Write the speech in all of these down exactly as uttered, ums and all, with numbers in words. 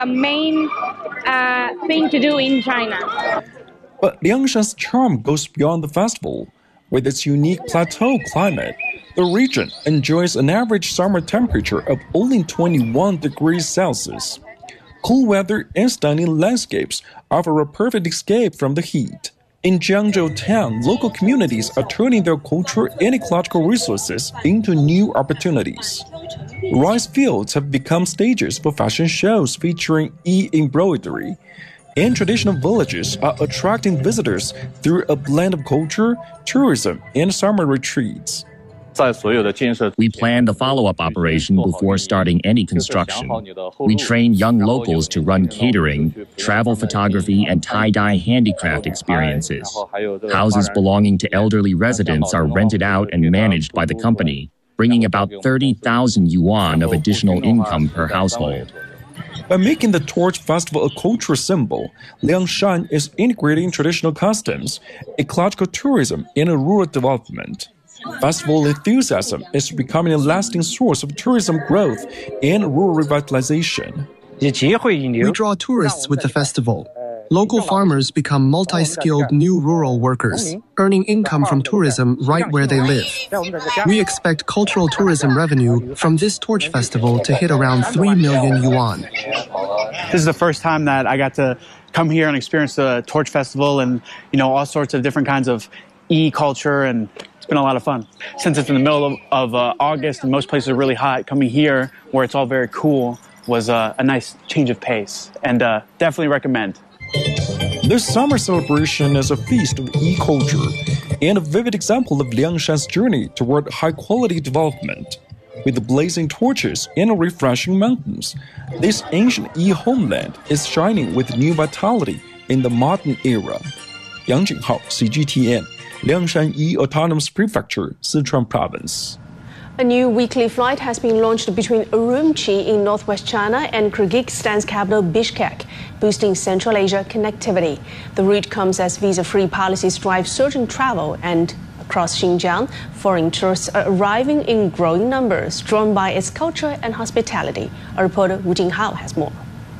A main uh, thing to do in China. But Liangshan's charm goes beyond the festival. With its unique plateau climate, the region enjoys an average summer temperature of only twenty-one degrees Celsius. Cool weather and stunning landscapes offer a perfect escape from the heat. In Jiangzhou town, local communities are turning their cultural and ecological resources into new opportunities. Rice fields have become stages for fashion shows featuring e-embroidery, and traditional villages are attracting visitors through a blend of culture, tourism, and summer retreats. We planned a follow-up operation before starting any construction. We train young locals to run catering, travel photography, and tie-dye handicraft experiences. Houses belonging to elderly residents are rented out and managed by the company, bringing about thirty thousand yuan of additional income per household. By making the Torch Festival a cultural symbol, Liangshan is integrating traditional customs, ecological tourism, and rural development. Festival enthusiasm is becoming a lasting source of tourism growth and rural revitalization. We draw tourists with the festival. Local farmers become multi-skilled new rural workers, earning income from tourism right where they live. We expect cultural tourism revenue from this Torch Festival to hit around three million yuan. This is the first time that I got to come here and experience the Torch Festival and, you know, all sorts of different kinds of e-culture, and it's been a lot of fun. Since it's in the middle of, of uh, August and most places are really hot, coming here where it's all very cool was uh, a nice change of pace, and uh, definitely recommend. This summer celebration is a feast of e-culture and a vivid example of Liangshan's journey toward high-quality development. With the blazing torches and refreshing mountains, this ancient e-homeland is shining with new vitality in the modern era. Yang Jinghao, C G T N, Liangshan E-Autonomous Prefecture, Sichuan Province. A new weekly flight has been launched between Urumqi in northwest China and Kyrgyzstan's capital Bishkek, boosting Central Asia connectivity. The route comes as visa-free policies drive surging travel, and across Xinjiang, foreign tourists are arriving in growing numbers, drawn by its culture and hospitality. Our reporter Wu Jinghao has more.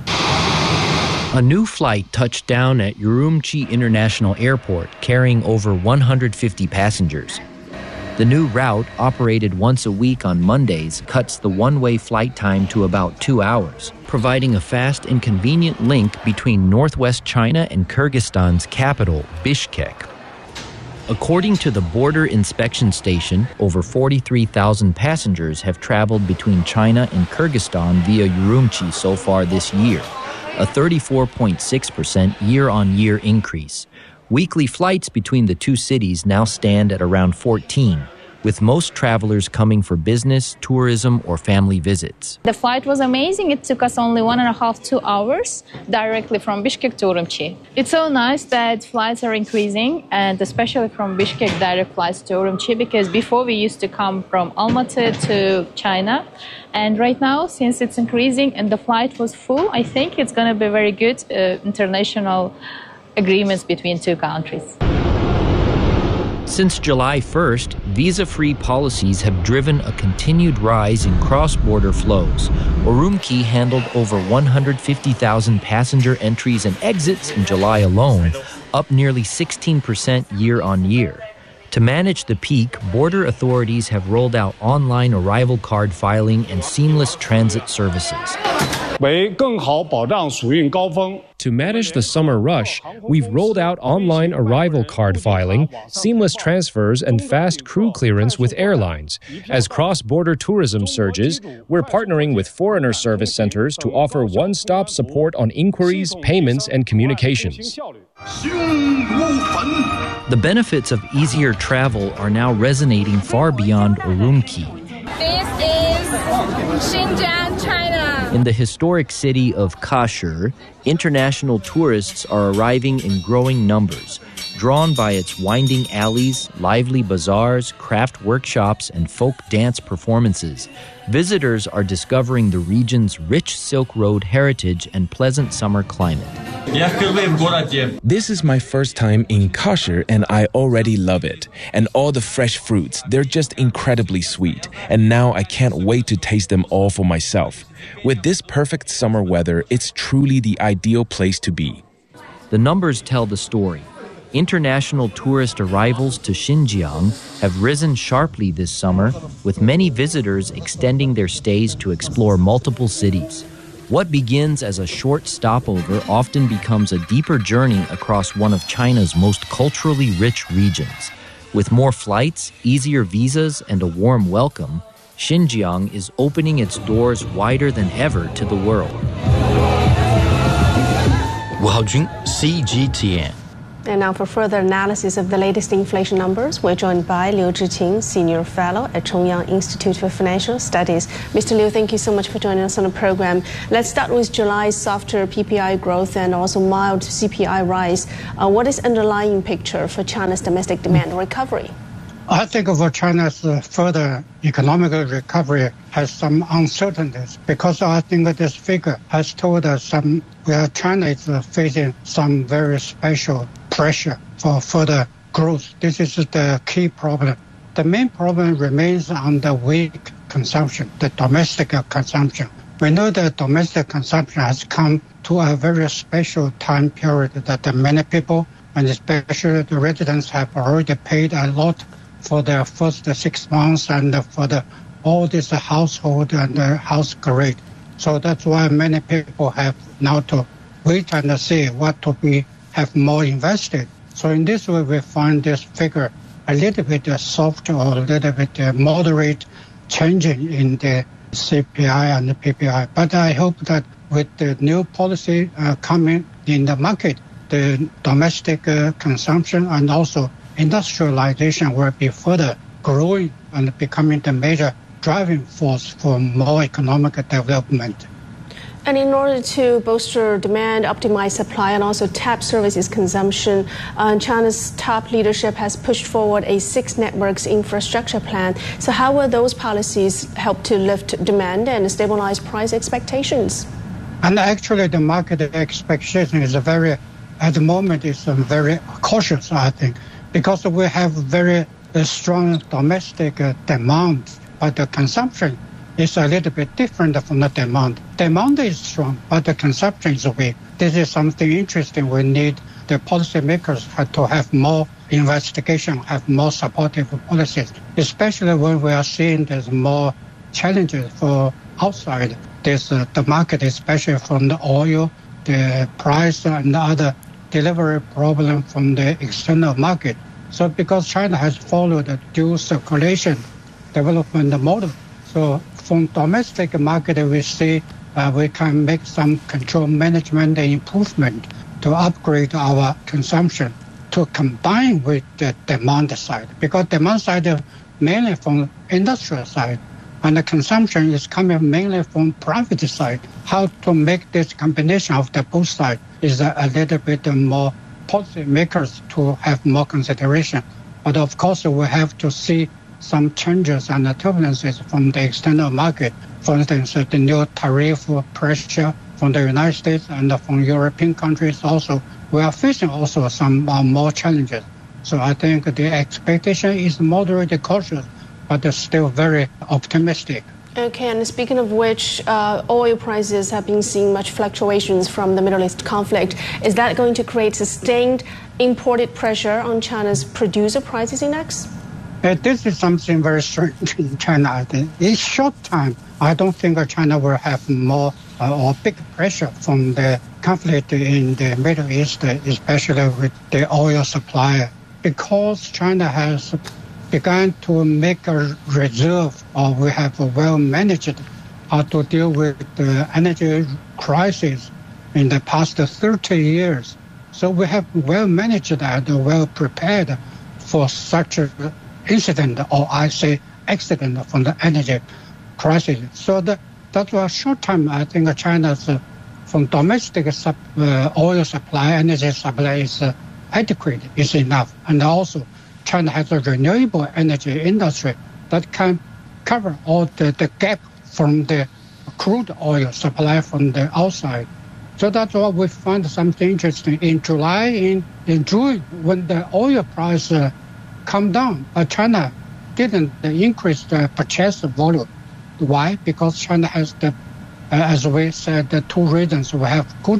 A new flight touched down at Urumqi International Airport, carrying over one hundred fifty passengers. The new route, operated once a week on Mondays, cuts the one-way flight time to about two hours, providing a fast and convenient link between northwest China and Kyrgyzstan's capital, Bishkek. According to the Border Inspection Station, over forty-three thousand passengers have traveled between China and Kyrgyzstan via Urumqi so far this year, a thirty-four point six percent year-on-year increase. Weekly flights between the two cities now stand at around fourteen, with most travelers coming for business, tourism, or family visits. The flight was amazing. It took us only one and a half, two hours directly from Bishkek to Urumqi. It's so nice that flights are increasing, and especially from Bishkek direct flights to Urumqi, because before we used to come from Almaty to China. And right now, since it's increasing and the flight was full, I think it's going to be very good uh, international agreements between two countries. Since July first, visa-free policies have driven a continued rise in cross-border flows. Urumqi handled over one hundred fifty thousand passenger entries and exits in July alone, up nearly sixteen percent year-on-year. To manage the peak, border authorities have rolled out online arrival card filing and seamless transit services. To manage the summer rush, we've rolled out online arrival card filing, seamless transfers, and fast crew clearance with airlines. As cross-border tourism surges, we're partnering with foreigner service centers to offer one-stop support on inquiries, payments, and communications. The benefits of easier travel are now resonating far beyond Urumqi. This is Xinjiang, China. In the historic city of Kashir, international tourists are arriving in growing numbers, drawn by its winding alleys, lively bazaars, craft workshops, and folk dance performances. Visitors are discovering the region's rich Silk Road heritage and pleasant summer climate. This is my first time in Kashi and I already love it. And all the fresh fruits, they're just incredibly sweet. And now I can't wait to taste them all for myself. With this perfect summer weather, it's truly the ideal place to be. The numbers tell the story. International tourist arrivals to Xinjiang have risen sharply this summer, with many visitors extending their stays to explore multiple cities. What begins as a short stopover often becomes a deeper journey across one of China's most culturally rich regions. With more flights, easier visas, and a warm welcome, Xinjiang is opening its doors wider than ever to the world. Wu Haojun, C G T N. And now for further analysis of the latest inflation numbers, we're joined by Liu Zhiqing, Senior Fellow at Chongyang Institute for Financial Studies. Mister Liu, thank you so much for joining us on the program. Let's start with July's softer P P I growth and also mild C P I rise. Uh, what is the underlying picture for China's domestic demand recovery? I think for China's uh, further economic recovery has some uncertainties because I think that this figure has told us some where China is uh, facing some very special pressure for further growth. This is the key problem. The main problem remains on the weak consumption, the domestic consumption. We know that domestic consumption has come to a very special time period that many people, and especially the residents, have already paid a lot for their first six months and for the all this household and the house grade. So that's why many people have now to wait and see what to be have more invested. So in this way, we find this figure a little bit soft or a little bit moderate changing in the C P I and the P P I. But I hope that with the new policy uh, coming in the market, the domestic uh, consumption and also industrialization will be further growing and becoming the major driving force for more economic development. And in order to bolster demand, optimize supply, and also tap services consumption, uh, China's top leadership has pushed forward a six networks infrastructure plan. So how will those policies help to lift demand and stabilize price expectations? And actually the market expectation is a very, at the moment, is very cautious, I think, because we have very uh, strong domestic uh, demand, but the consumption is a little bit different from the demand. Demand is strong, but the consumption is weak. This is something interesting. We need the policymakers to have more investigation, have more supportive policies, especially when we are seeing there's more challenges for outside this uh, the market, especially from the oil, the price, and other delivery problem from the external market. So because China has followed the dual circulation development model, so from domestic market we see uh, we can make some control management improvement to upgrade our consumption to combine with the demand side, because demand side is mainly from industrial side and the consumption is coming mainly from private side. How to make this combination of the both sides is a, a little bit more policymakers to have more consideration. But of course, we have to see some changes and turbulences from the external market. For instance, the new tariff pressure from the United States and from European countries also. We are facing also some uh, more challenges. So I think the expectation is moderately cautious, but it's still very optimistic. Okay, and speaking of which, uh, oil prices have been seeing much fluctuations from the Middle East conflict. Is that going to create sustained imported pressure on China's producer prices index? Uh, this is something very strange in China. I think in short time, I don't think China will have more uh, or big pressure from the conflict in the Middle East, especially with the oil supply, because China has began to make a reserve, or we have well managed how to deal with the energy crisis in the past thirty years. So we have well managed that, well prepared for such an incident, or I say accident from the energy crisis. So that, that's why short time, I think China's uh, from domestic sub, uh, oil supply, energy supply is uh, adequate, is enough. And also China has a renewable energy industry that can cover all the, the gap from the crude oil supply from the outside. So that's why we find something interesting. In July, in, in June, when the oil price uh, come down, but China didn't increase the purchase volume. Why? Because China has the, uh, as we said, the two reasons. We have good